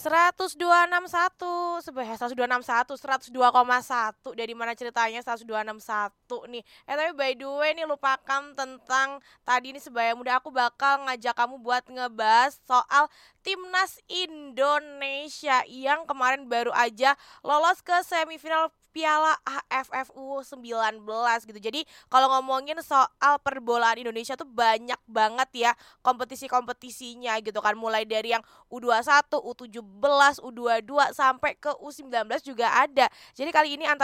102,61 102,61 102,1 dari mana ceritanya 102,61 nih. Tapi by the way nih, lupakan tentang tadi nih, sebaya muda aku bakal ngajak kamu buat ngebahas soal timnas Indonesia yang kemarin baru aja lolos ke semifinal Piala AFF U19 gitu. Jadi kalau ngomongin soal perbolaan Indonesia tuh banyak banget ya kompetisi-kompetisinya gitu kan, mulai dari yang U21, U17, U22 sampai ke U19 juga ada. Jadi kali ini antara